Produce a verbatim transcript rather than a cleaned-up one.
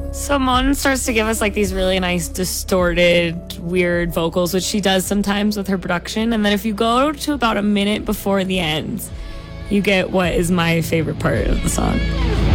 So Mon starts to give us like these really nice distorted, weird vocals, which she does sometimes with her production. And then if you go to about a minute before the end, you get what is my favorite part of the song.